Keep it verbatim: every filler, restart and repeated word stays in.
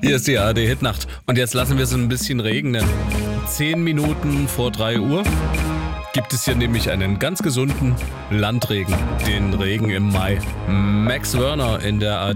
Hier ist die A R D-Hitnacht. Und jetzt lassen wir es ein bisschen regnen. Zehn Minuten vor drei Uhr gibt es hier nämlich einen ganz gesunden Landregen. Den Regen im Mai. Max Werner in der A R D.